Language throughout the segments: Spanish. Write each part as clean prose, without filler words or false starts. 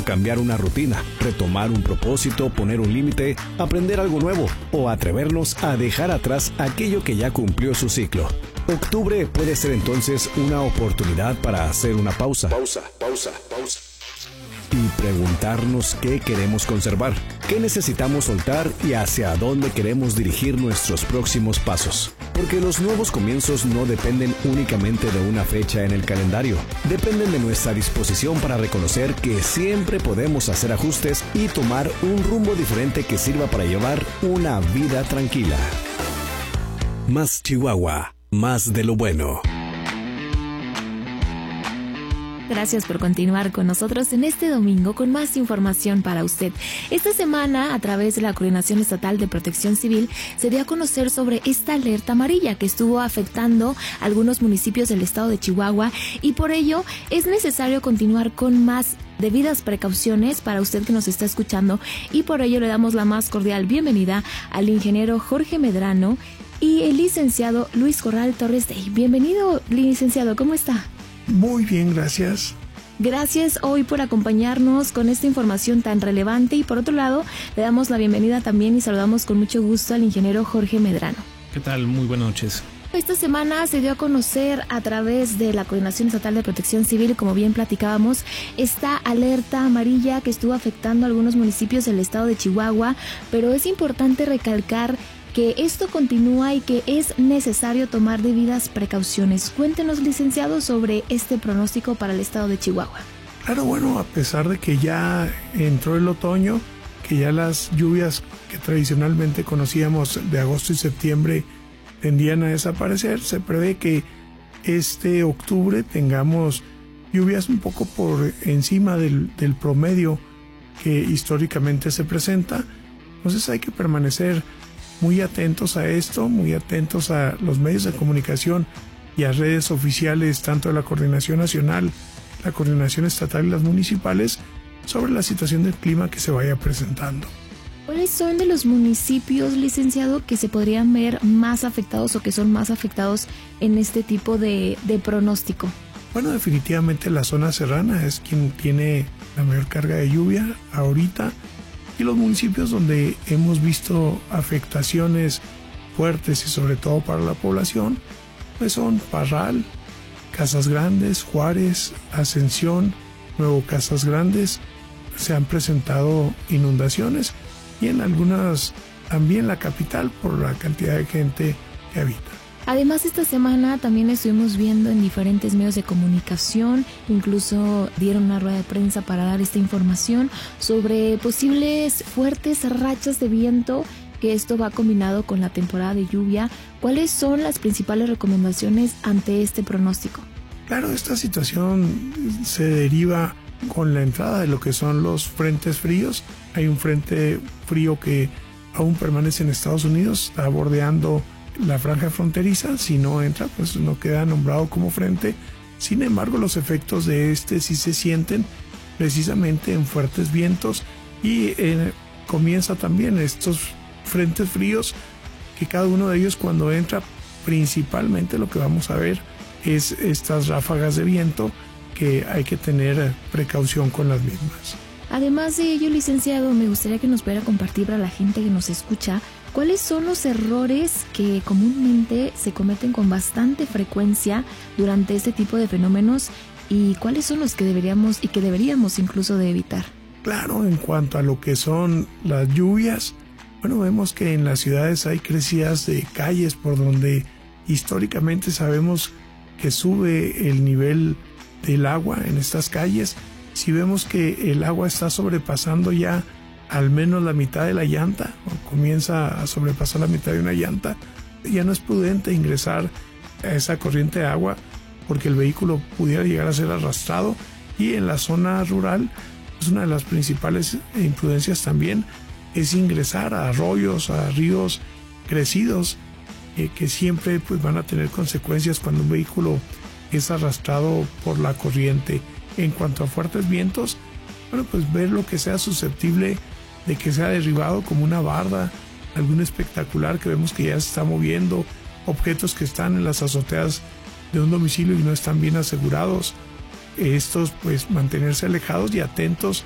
cambiar una rutina, retomar un propósito, poner un límite, aprender algo nuevo o atrevernos a dejar atrás aquello que ya cumplió su ciclo. Octubre puede ser entonces una oportunidad para hacer una pausa. Y preguntarnos qué queremos conservar, qué necesitamos soltar y hacia dónde queremos dirigir nuestros próximos pasos. Porque los nuevos comienzos no dependen únicamente de una fecha en el calendario, dependen de nuestra disposición para reconocer que siempre podemos hacer ajustes y tomar un rumbo diferente que sirva para llevar una vida tranquila. Más Chihuahua, más de lo bueno. Gracias por continuar con nosotros en este domingo con más información para usted. Esta semana, a través de la Coordinación Estatal de Protección Civil, se dio a conocer sobre esta alerta amarilla que estuvo afectando a algunos municipios del estado de Chihuahua, y por ello es necesario continuar con más debidas precauciones para usted que nos está escuchando, y por ello le damos la más cordial bienvenida al ingeniero Jorge Medrano y el licenciado Luis Corral Torres Day. Bienvenido, licenciado, ¿cómo está? Muy bien, gracias. Gracias hoy por acompañarnos con esta información tan relevante, y por otro lado le damos la bienvenida también y saludamos con mucho gusto al ingeniero Jorge Medrano. ¿Qué tal? Muy buenas noches. Esta semana se dio a conocer a través de la Coordinación Estatal de Protección Civil, como bien platicábamos, esta alerta amarilla que estuvo afectando a algunos municipios del estado de Chihuahua, pero es importante recalcar que esto continúa y que es necesario tomar debidas precauciones. Cuéntenos, licenciado, sobre este pronóstico para el estado de Chihuahua. Claro, bueno, a pesar de que ya entró el otoño, que ya las lluvias que tradicionalmente conocíamos de agosto y septiembre tendían a desaparecer, se prevé que este octubre tengamos lluvias un poco por encima del promedio que históricamente se presenta. Entonces hay que permanecer muy atentos a esto, muy atentos a los medios de comunicación y a redes oficiales, tanto de la Coordinación Nacional, la Coordinación Estatal y las municipales, sobre la situación del clima que se vaya presentando. ¿Cuáles son de los municipios, licenciado, que se podrían ver más afectados o que son más afectados en este tipo de pronóstico? Bueno, definitivamente la zona serrana es quien tiene la mayor carga de lluvia ahorita. Y los municipios donde hemos visto afectaciones fuertes y sobre todo para la población, pues son Parral, Casas Grandes, Juárez, Ascensión, Nuevo Casas Grandes. Se han presentado inundaciones, y en algunas también la capital por la cantidad de gente que habita. Además, esta semana también estuvimos viendo en diferentes medios de comunicación, incluso dieron una rueda de prensa para dar esta información sobre posibles fuertes rachas de viento, que esto va combinado con la temporada de lluvia. ¿Cuáles son las principales recomendaciones ante este pronóstico? Claro, esta situación se deriva con la entrada de lo que son los frentes fríos. Hay un frente frío que aún permanece en Estados Unidos, está bordeando la franja fronteriza. Si no entra, pues no queda nombrado como frente. Sin embargo, los efectos de este sí se sienten precisamente en fuertes vientos, y comienza también estos frentes fríos, que cada uno de ellos, cuando entra, principalmente lo que vamos a ver es estas ráfagas de viento, que hay que tener precaución con las mismas. Además de ello, licenciado, me gustaría que nos pudiera compartir para la gente que nos escucha cuáles son los errores que comúnmente se cometen con bastante frecuencia durante este tipo de fenómenos, y cuáles son los que deberíamos incluso de evitar. Claro, en cuanto a lo que son las lluvias, bueno, vemos que en las ciudades hay crecidas de calles por donde históricamente sabemos que sube el nivel del agua en estas calles. Si vemos que el agua está sobrepasando ya al menos la mitad de la llanta, o comienza a sobrepasar la mitad de una llanta, ya no es prudente ingresar a esa corriente de agua, porque el vehículo pudiera llegar a ser arrastrado. Y en la zona rural, pues una de las principales imprudencias también es ingresar a arroyos, a ríos crecidos, que siempre pues van a tener consecuencias cuando un vehículo es arrastrado por la corriente. En cuanto a fuertes vientos, bueno, pues ver lo que sea susceptible de que sea derribado, como una barda, algún espectacular que vemos que ya se está moviendo, objetos que están en las azoteas de un domicilio y no están bien asegurados. Estos, pues mantenerse alejados y atentos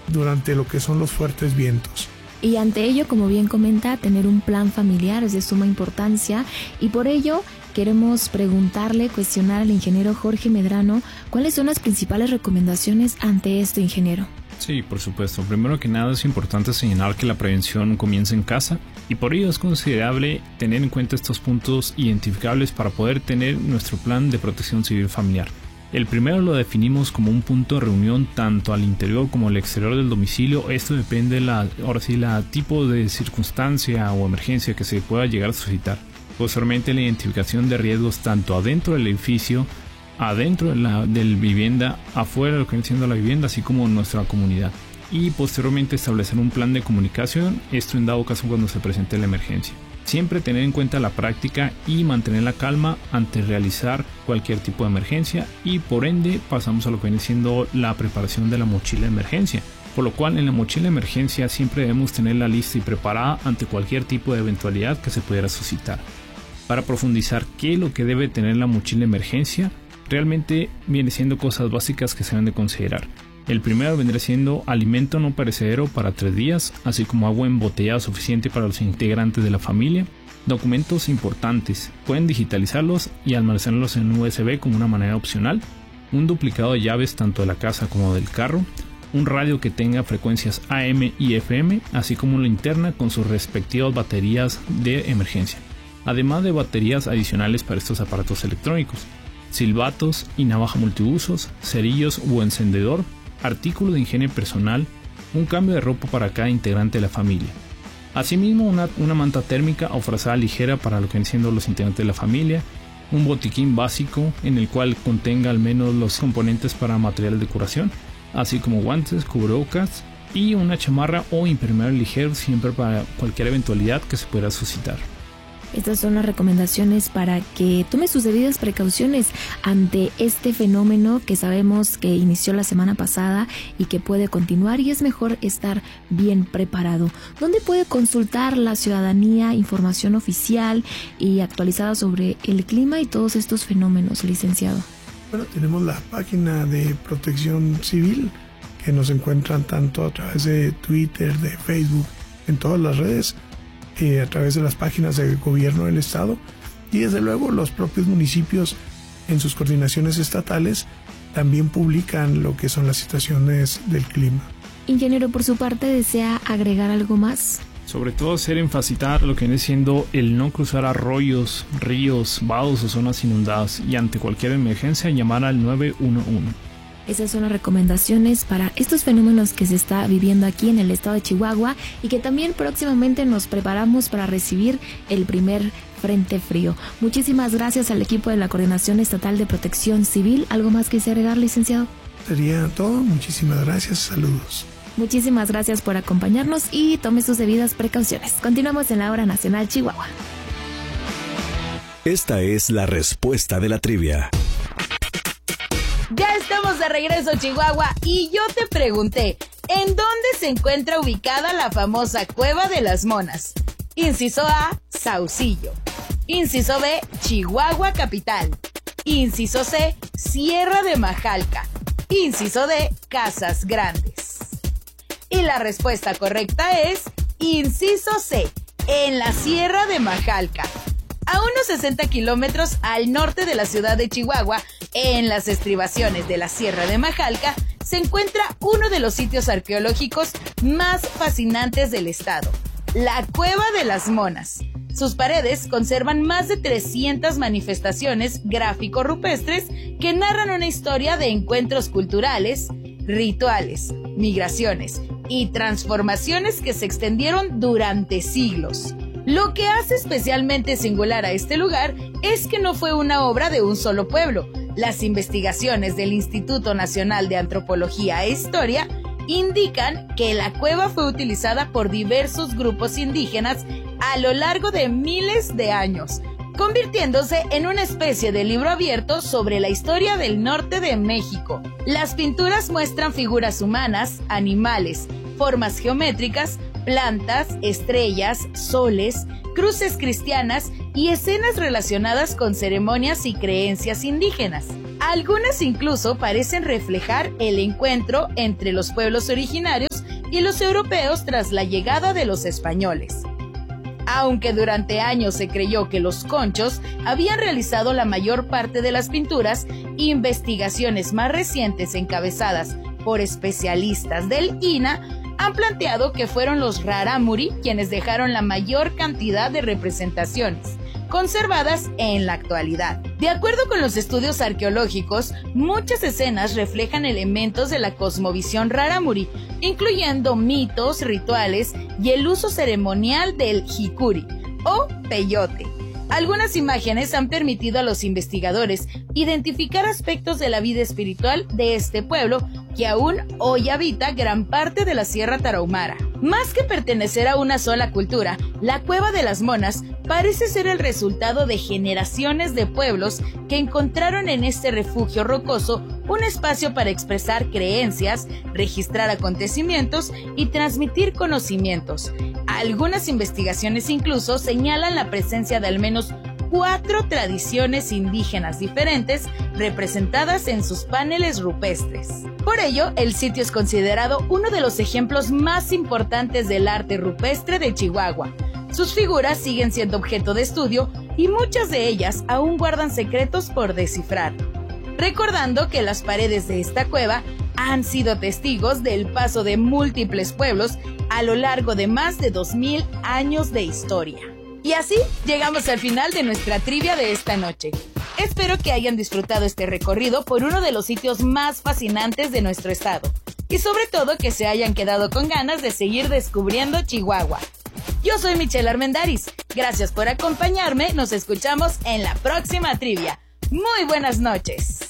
durante lo que son los fuertes vientos. Y ante ello, como bien comenta, tener un plan familiar es de suma importancia, y por ello queremos cuestionar al ingeniero Jorge Medrano, ¿cuáles son las principales recomendaciones ante esto, ingeniero? Sí, por supuesto. Primero que nada es importante señalar que la prevención comienza en casa, y por ello es considerable tener en cuenta estos puntos identificables para poder tener nuestro plan de protección civil familiar. El primero lo definimos como un punto de reunión tanto al interior como al exterior del domicilio. Esto depende de la tipo de circunstancia o emergencia que se pueda llegar a suscitar. Posteriormente, la identificación de riesgos tanto adentro del edificio, adentro de la vivienda, afuera de lo que viene siendo la vivienda, así como en nuestra comunidad. Y posteriormente establecer un plan de comunicación, esto en dado caso cuando se presente la emergencia. Siempre tener en cuenta la práctica y mantener la calma ante realizar cualquier tipo de emergencia, y por ende pasamos a lo que viene siendo la preparación de la mochila de emergencia. Por lo cual en la mochila de emergencia siempre debemos tenerla lista y preparada ante cualquier tipo de eventualidad que se pudiera suscitar. Para profundizar qué es lo que debe tener la mochila de emergencia, realmente viene siendo cosas básicas que se deben de considerar. El primero vendría siendo alimento no perecedero para 3 días, así como agua embotellada suficiente para los integrantes de la familia. Documentos importantes, pueden digitalizarlos y almacenarlos en USB como una manera opcional. Un duplicado de llaves tanto de la casa como del carro. Un radio que tenga frecuencias AM y FM, así como una linterna con sus respectivas baterías de emergencia. Además de baterías adicionales para estos aparatos electrónicos. Silbatos y navaja multiusos, cerillos u encendedor. Artículos de higiene personal, un cambio de ropa para cada integrante de la familia. Asimismo, una manta térmica o frazada ligera para lo que vienen siendo los integrantes de la familia, un botiquín básico en el cual contenga al menos los componentes para material de curación, así como guantes, cubrebocas y una chamarra o impermeable ligero, siempre para cualquier eventualidad que se pueda suscitar. Estas son las recomendaciones para que tome sus debidas precauciones ante este fenómeno que sabemos que inició la semana pasada y que puede continuar, y es mejor estar bien preparado. ¿Dónde puede consultar la ciudadanía información oficial y actualizada sobre el clima y todos estos fenómenos, licenciado? Bueno, tenemos la página de Protección Civil, que nos encuentran tanto a través de Twitter, de Facebook, en todas las redes, a través de las páginas del gobierno del estado, y desde luego los propios municipios en sus coordinaciones estatales también publican lo que son las situaciones del clima. Ingeniero, por su parte, ¿desea agregar algo más? Sobre todo hacer énfasis lo que viene siendo el no cruzar arroyos, ríos, vados o zonas inundadas, y ante cualquier emergencia llamar al 911. Esas son las recomendaciones para estos fenómenos que se está viviendo aquí en el estado de Chihuahua, y que también próximamente nos preparamos para recibir el primer frente frío. Muchísimas gracias al equipo de la Coordinación Estatal de Protección Civil. ¿Algo más que agregar, licenciado? Sería todo. Muchísimas gracias. Saludos. Muchísimas gracias por acompañarnos y tome sus debidas precauciones. Continuamos en la Hora Nacional Chihuahua. Esta es la respuesta de la trivia. Ya estamos de regreso, Chihuahua, y yo te pregunté, ¿en dónde se encuentra ubicada la famosa Cueva de las Monas? Inciso A, Saucillo. Inciso B, Chihuahua capital. Inciso C, Sierra de Majalca. Inciso D, Casas Grandes. Y la respuesta correcta es inciso C, en la Sierra de Majalca. A unos 60 kilómetros al norte de la ciudad de Chihuahua, en las estribaciones de la Sierra de Majalca, se encuentra uno de los sitios arqueológicos más fascinantes del estado, la Cueva de las Monas. Sus paredes conservan más de 300 manifestaciones gráfico-rupestres que narran una historia de encuentros culturales, rituales, migraciones y transformaciones que se extendieron durante siglos. Lo que hace especialmente singular a este lugar es que no fue una obra de un solo pueblo. Las investigaciones del Instituto Nacional de Antropología e Historia indican que la cueva fue utilizada por diversos grupos indígenas a lo largo de miles de años, convirtiéndose en una especie de libro abierto sobre la historia del norte de México. Las pinturas muestran figuras humanas, animales, formas geométricas, plantas, estrellas, soles, cruces cristianas y escenas relacionadas con ceremonias y creencias indígenas. Algunas incluso parecen reflejar el encuentro entre los pueblos originarios y los europeos tras la llegada de los españoles. Aunque durante años se creyó que los conchos habían realizado la mayor parte de las pinturas, investigaciones más recientes encabezadas por especialistas del INAH han planteado que fueron los rarámuri quienes dejaron la mayor cantidad de representaciones conservadas en la actualidad. De acuerdo con los estudios arqueológicos, muchas escenas reflejan elementos de la cosmovisión rarámuri, incluyendo mitos, rituales y el uso ceremonial del jicuri o peyote. Algunas imágenes han permitido a los investigadores identificar aspectos de la vida espiritual de este pueblo que aún hoy habita gran parte de la Sierra Tarahumara. Más que pertenecer a una sola cultura, la Cueva de las Monas parece ser el resultado de generaciones de pueblos que encontraron en este refugio rocoso un espacio para expresar creencias, registrar acontecimientos y transmitir conocimientos. Algunas investigaciones incluso señalan la presencia de al menos 4 tradiciones indígenas diferentes representadas en sus paneles rupestres. Por ello, el sitio es considerado uno de los ejemplos más importantes del arte rupestre de Chihuahua. Sus figuras siguen siendo objeto de estudio y muchas de ellas aún guardan secretos por descifrar. Recordando que las paredes de esta cueva han sido testigos del paso de múltiples pueblos a lo largo de más de 2000 años de historia. Y así llegamos al final de nuestra trivia de esta noche. Espero que hayan disfrutado este recorrido por uno de los sitios más fascinantes de nuestro estado. Y sobre todo que se hayan quedado con ganas de seguir descubriendo Chihuahua. Yo soy Michelle Armendáriz. Gracias por acompañarme. Nos escuchamos en la próxima trivia. Muy buenas noches.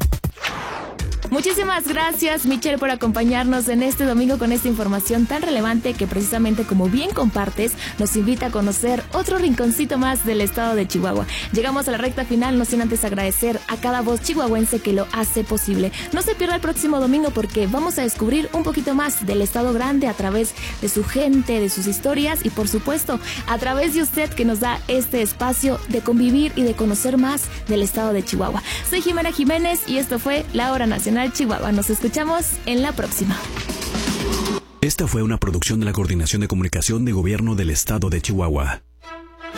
Muchísimas gracias, Michelle, por acompañarnos en este domingo con esta información tan relevante que precisamente, como bien compartes, nos invita a conocer otro rinconcito más del estado de Chihuahua. Llegamos a la recta final, no sin antes agradecer a cada voz chihuahuense que lo hace posible. No se pierda el próximo domingo porque vamos a descubrir un poquito más del estado grande a través de su gente, de sus historias y, por supuesto, a través de usted que nos da este espacio de convivir y de conocer más del estado de Chihuahua. Soy Jimena Jiménez y esto fue La Hora Nacional Chihuahua. Nos escuchamos en la próxima. Esta fue una producción de la Coordinación de Comunicación de Gobierno del Estado de Chihuahua.